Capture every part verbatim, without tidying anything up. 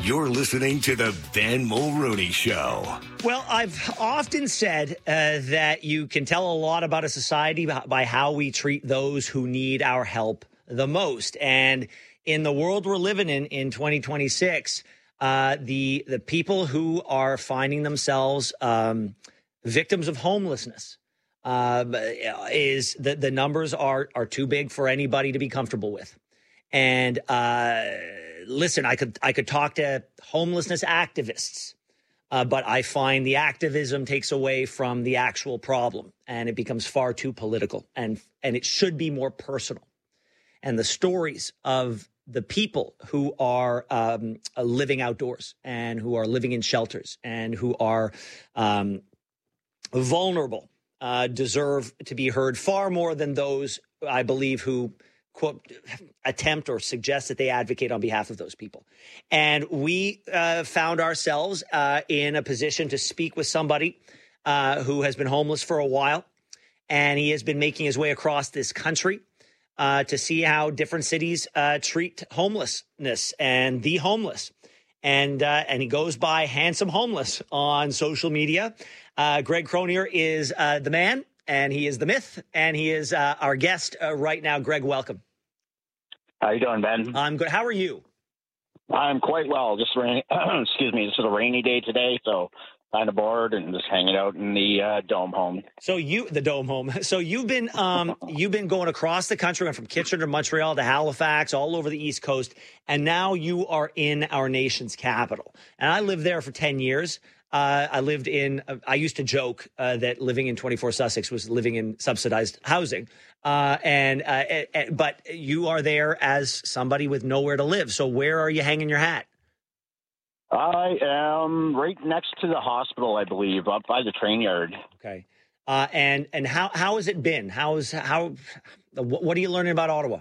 You're listening to the Ben Mulrooney Show. Well, I've often said uh, that you can tell a lot about a society by how we treat those who need our help the most. And in the world we're living in, in twenty twenty-six, uh, the the people who are finding themselves um, victims of homelessness uh, is the, the numbers are are too big for anybody to be comfortable with. And uh, listen, I could I could talk to homelessness activists, uh, but I find the activism takes away from the actual problem, and it becomes far too political, and and it should be more personal. And the stories of the people who are um, living outdoors and who are living in shelters and who are um, vulnerable uh, deserve to be heard far more than those, I believe, who quote, attempt or suggest that they advocate on behalf of those people. And we uh, found ourselves uh, in a position to speak with somebody uh, who has been homeless for a while, and he has been making his way across this country uh, to see how different cities uh, treat homelessness and the homeless. And uh, and he goes by Handsome Homeless on social media. Uh, Greg Cronier is uh, the man. And he is the myth, and he is uh, our guest uh, right now. Greg, welcome. How you doing, Ben? I'm good. How are you? I'm quite well. Just rain. Excuse me. This is a rainy day today, so kind of bored and just hanging out in the uh, dome home. So you, the dome home. So you've been um, you've been going across the country, went from Kitchener to Montreal to Halifax, all over the East Coast, and now you are in our nation's capital. And I lived there for ten years. Uh, I lived in, uh, I used to joke uh, that living in twenty-four Sussex was living in subsidized housing. Uh, and, uh, and, and but you are there as somebody with nowhere to live. So where are you hanging your hat? I am right next to the hospital, I believe, up by the train yard. Okay. Uh, and and how how has it been? How is how what, what are you learning about Ottawa?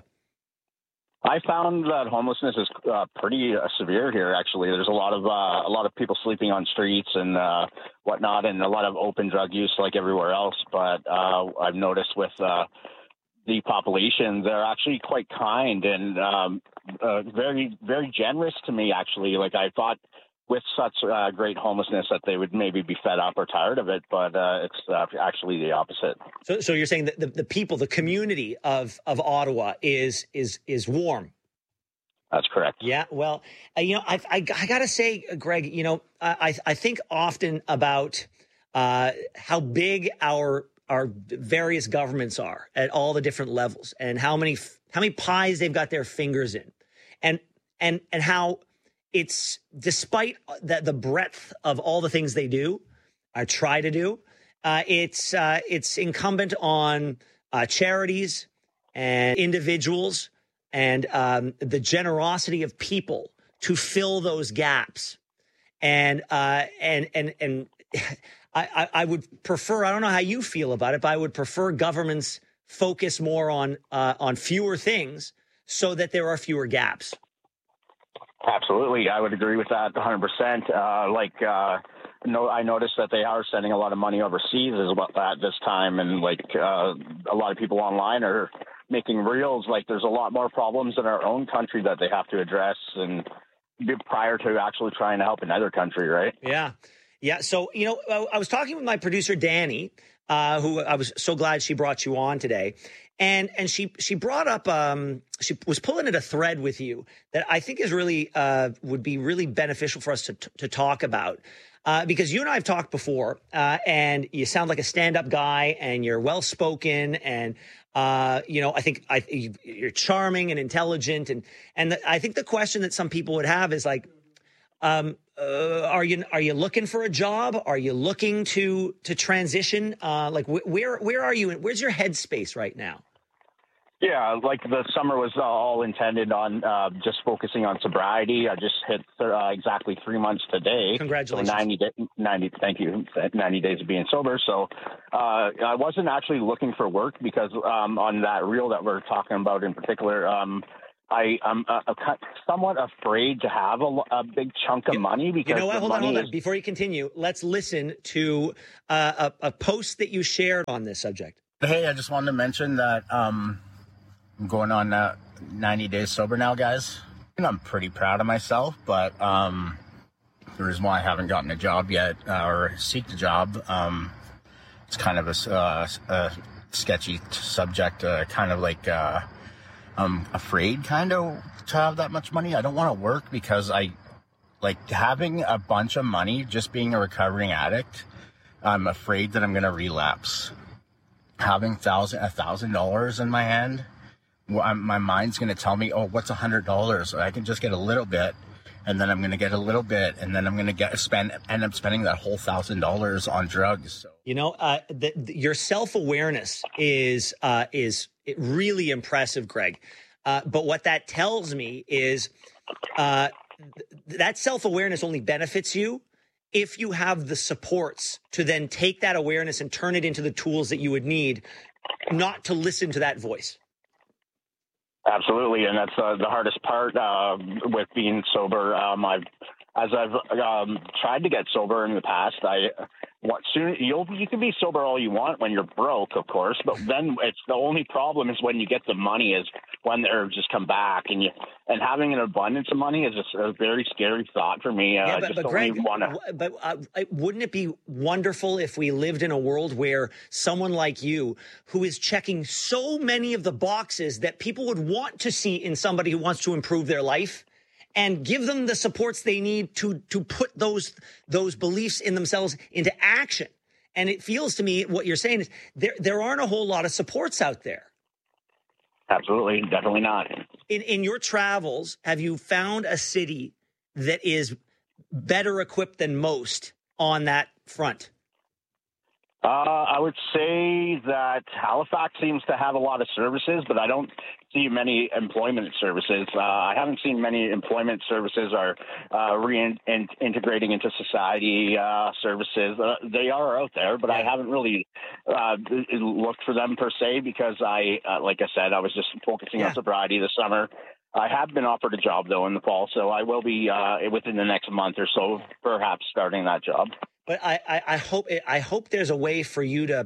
I found that homelessness is uh, pretty uh, severe here. Actually, there's a lot of uh, a lot of people sleeping on streets and uh, whatnot, and a lot of open drug use like everywhere else. But uh, I've noticed with uh, the population, they're actually quite kind and um, uh, very very generous to me. Actually, like I thought, with such uh, great homelessness that they would maybe be fed up or tired of it, but uh, it's uh, actually the opposite. So, so you're saying that the, the people, the community of, of Ottawa is is is warm. That's correct. Yeah, well, uh, you know, I, I, I got to say, Greg, you know, I I think often about uh, how big our our various governments are at all the different levels, and how many how many pies they've got their fingers in, and and and how. It's despite the, the breadth of all the things they do, or try to do, uh, it's uh, it's incumbent on uh, charities and individuals and um, the generosity of people to fill those gaps. And uh, and and and I, I would prefer. I don't know how you feel about it, but I would prefer governments focus more on uh, on fewer things so that there are fewer gaps. Absolutely. I would agree with that one hundred percent. Uh, like, uh, no, I noticed that they are sending a lot of money overseas as well at this time. And like uh, a lot of people online are making reels. Like there's a lot more problems in our own country that they have to address and prior to actually trying to help another country. Right. Yeah. Yeah. So, you know, I was talking with my producer, Danny, uh, who I was so glad she brought you on today. And and she she brought up um she was pulling at a thread with you that I think is really uh would be really beneficial for us to to talk about uh, because you and I have talked before uh, and you sound like a stand-up guy and you're well spoken and uh you know I think I you're charming and intelligent and and the, I think the question that some people would have is like um uh, are you are you looking for a job? Are you looking to to transition? Uh, like wh- where where are you? Where's your headspace right now? Yeah, like the summer was all intended on uh, just focusing on sobriety. I just hit th- uh, exactly three months today. Congratulations. So ninety, day, ninety, thank you. ninety days of being sober. So uh, I wasn't actually looking for work because um, on that reel that we're talking about in particular, um, I, I'm uh, somewhat afraid to have a, a big chunk of money because you know what? Hold on, hold on. Is... Before you continue, let's listen to uh, a, a post that you shared on this subject. Hey, I just wanted to mention that um, I'm going on uh, ninety days sober now, guys. I'm pretty proud of myself, but um, the reason why I haven't gotten a job yet uh, or seeked a job, um, it's kind of a, uh, a sketchy subject, uh, kind of like uh, I'm afraid kind of to have that much money. I don't want to work because I like having a bunch of money, just being a recovering addict. I'm afraid that I'm going to relapse. Having thousand, a thousand dollars in my hand, my mind's going to tell me, oh, what's a hundred dollars? I can just get a little bit, and then I'm going to get a little bit, and then I'm going to get spend end up spending that whole thousand dollars on drugs. So. You know, uh, the, the, your self-awareness is uh, is really impressive, Greg. Uh, but what that tells me is uh, th- that self-awareness only benefits you if you have the supports to then take that awareness and turn it into the tools that you would need, not to listen to that voice. Absolutely, and that's uh, the hardest part uh, with being sober. Um, I've, as I've um, tried to get sober in the past, I what soon you'll you can be sober all you want when you're broke, of course, but then it's the only problem is when you get the money is when they're just come back, and you and having an abundance of money is a, a very scary thought for me. Uh, yeah, but, I just but don't Greg, even wanna... but uh, wouldn't it be wonderful if we lived in a world where someone like you, who is checking so many of the boxes that people would want to see in somebody who wants to improve their life, and give them the supports they need to to put those those beliefs in themselves into action? And it feels to me what you're saying is there there aren't a whole lot of supports out there. Absolutely, definitely not. In in your travels, have you found a city that is better equipped than most on that front? Uh, I would say that Halifax seems to have a lot of services, but I don't see many employment services. Uh, I haven't seen many employment services or uh, reintegrating into society uh, services. Uh, they are out there, but I haven't really uh, looked for them per se because I, uh, like I said, I was just focusing yeah. on sobriety this summer. I have been offered a job, though, in the fall, so I will be uh, within the next month or so, perhaps starting that job. But I, I, I hope I hope there's a way for you to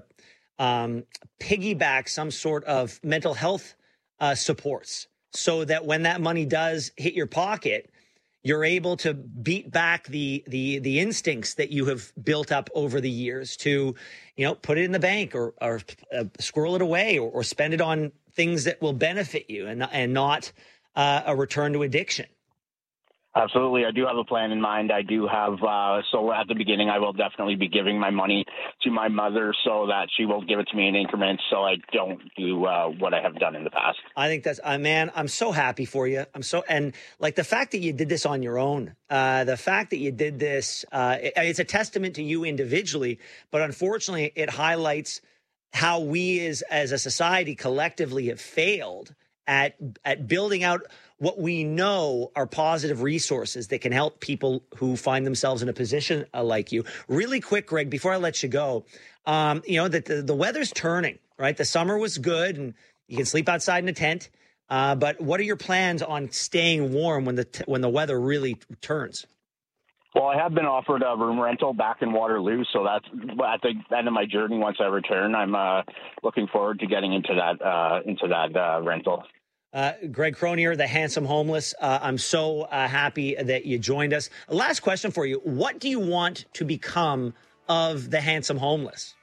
um, piggyback some sort of mental health uh, supports so that when that money does hit your pocket, you're able to beat back the the the instincts that you have built up over the years to, you know, put it in the bank or, or uh, squirrel it away or, or spend it on things that will benefit you and and not uh, a return to addiction. Absolutely. I do have a plan in mind. I do have, uh, so at the beginning, I will definitely be giving my money to my mother so that she will give it to me in increments so I don't do uh, what I have done in the past. I think that's, uh, man, I'm so happy for you. I'm so, and like the fact that you did this on your own, uh, the fact that you did this, uh, it, it's a testament to you individually, but unfortunately it highlights how we as, as a society collectively have failed at, at building out what we know are positive resources that can help people who find themselves in a position uh, like you. Really quick, Greg, before I let you go, um, you know, that the, the weather's turning, right? The summer was good and you can sleep outside in a tent. Uh, but what are your plans on staying warm when the, t- when the weather really turns? Well, I have been offered a room rental back in Waterloo, so that's at the end of my journey. Once I return, I'm uh, looking forward to getting into that, uh, into that uh, rental. Uh, Greg Cronier, the handsome homeless. Uh, I'm so uh, happy that you joined us. Last question for you. What do you want to become of the handsome homeless?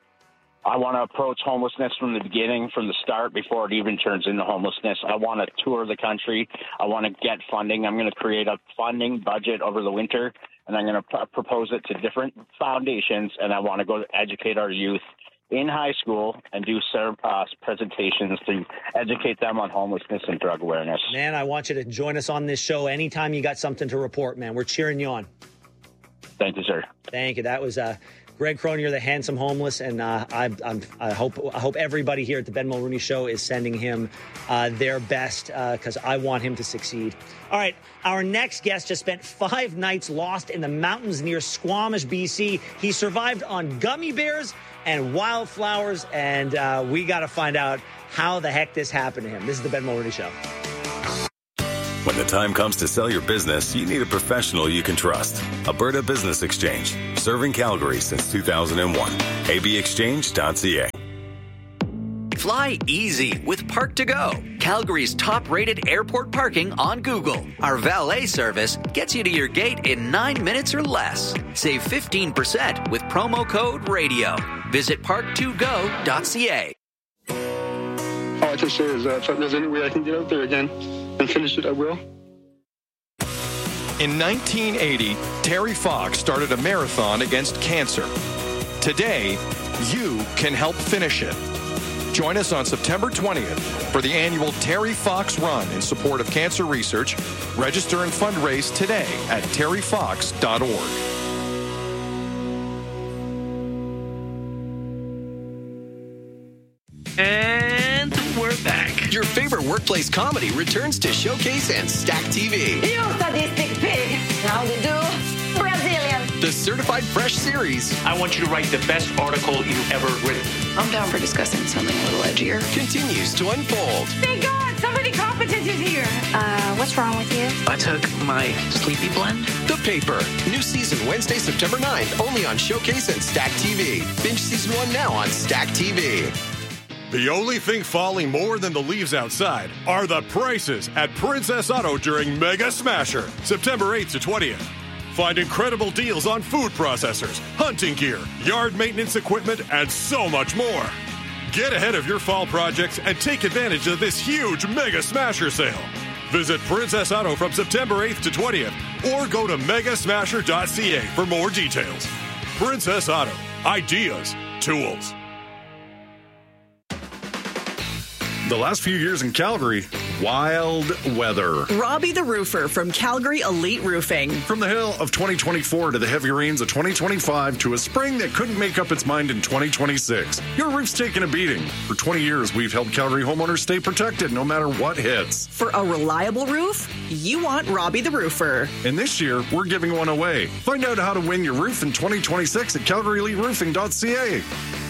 I want to approach homelessness from the beginning, from the start, before it even turns into homelessness. I want to tour the country. I want to get funding. I'm going to create a funding budget over the winter, and I'm going to p- propose it to different foundations, and I want to go educate our youth in high school and do uh, presentations to educate them on homelessness and drug awareness. Man, I want you to join us on this show anytime you got something to report, man. We're cheering you on. Thank you, sir. Thank you. That was uh, Greg Cronier, the handsome homeless, and uh, I, I'm, I hope I hope everybody here at the Ben Mulrooney Show is sending him uh, their best because uh, I want him to succeed. All right, our next guest just spent five nights lost in the mountains near Squamish, B C. He survived on gummy bears and wildflowers, and uh, we got to find out how the heck this happened to him. This is the Ben Mulrooney Show. When the time comes to sell your business, you need a professional you can trust. Alberta Business Exchange, serving Calgary since two thousand one. a b exchange dot c a. Fly Fly easy with Park to Go, Calgary's top-rated airport parking on Google. Our valet service gets you to your gate in nine minutes or less. Save fifteen percent with promo code RADIO. Visit park to go dot c a. All I can say is that if there's any way I can get out there again and finish it, I will. In nineteen eighty, Terry Fox started a marathon against cancer. Today, you can help finish it. Join us on September twentieth for the annual Terry Fox Run in support of cancer research. Register and fundraise today at terry fox dot org. And we're back. Your favorite workplace comedy returns to Showcase and Stack T V. You sadistic pig. How do you do? Brazilian. The Certified Fresh series. I want you to write the best article you've ever written. I'm down for discussing something a little edgier. Continues to unfold. Thank God, somebody competent is here. Uh, what's wrong with you? I took my sleepy blend. The Paper. New season Wednesday, September ninth, only on Showcase and Stack T V. Binge season one now on Stack T V. The only thing falling more than the leaves outside are the prices at Princess Auto during Mega Smasher, September eighth to twentieth. Find incredible deals on food processors, hunting gear, yard maintenance equipment, and so much more. Get ahead of your fall projects and take advantage of this huge Mega Smasher sale. Visit Princess Auto from September eighth to twentieth or go to mega smasher dot c a for more details. Princess Auto. Ideas. Tools. The last few years in Calgary, wild weather. Robbie the Roofer from Calgary Elite Roofing. From the hail of twenty twenty-four to the heavy rains of twenty twenty-five to a spring that couldn't make up its mind in twenty twenty-six, your roof's taken a beating. For twenty years, we've helped Calgary homeowners stay protected no matter what hits. For a reliable roof, you want Robbie the Roofer. And this year, we're giving one away. Find out how to win your roof in twenty twenty-six at calgary elite roofing dot c a.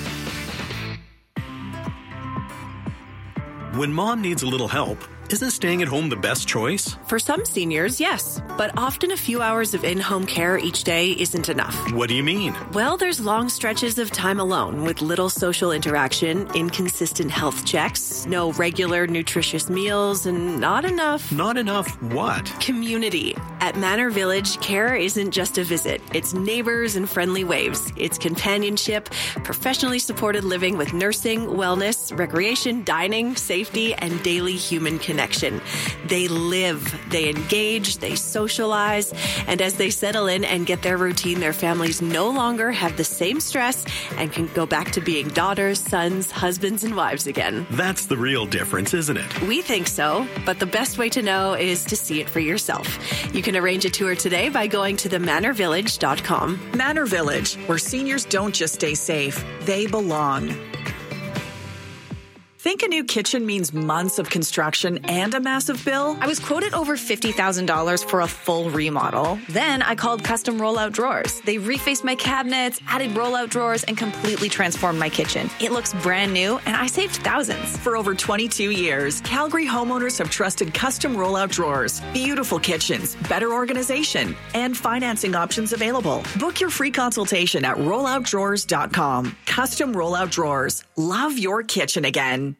When mom needs a little help, isn't staying at home the best choice? For some seniors, yes. But often a few hours of in-home care each day isn't enough. What do you mean? Well, there's long stretches of time alone with little social interaction, inconsistent health checks, no regular nutritious meals, and not enough... Not enough what? Community. At Manor Village, care isn't just a visit. It's neighbors and friendly waves. It's companionship, professionally supported living with nursing, wellness, recreation, dining, safety, and daily human connection. Connection. They live, they engage, they socialize, and as they settle in and get their routine, their families no longer have the same stress and can go back to being daughters, sons, husbands, and wives again. That's the real difference, isn't it? We think so, but the best way to know is to see it for yourself. You can arrange a tour today by going to the manor village dot com. Manor Village, where seniors don't just stay safe, they belong. Think a new kitchen means months of construction and a massive bill? I was quoted over fifty thousand dollars for a full remodel. Then I called Custom Rollout Drawers. They refaced my cabinets, added rollout drawers, and completely transformed my kitchen. It looks brand new, and I saved thousands. For over twenty-two years, Calgary homeowners have trusted Custom Rollout Drawers. Beautiful kitchens, better organization, and financing options available. Book your free consultation at rollout drawers dot com. Custom Rollout Drawers. Love your kitchen again.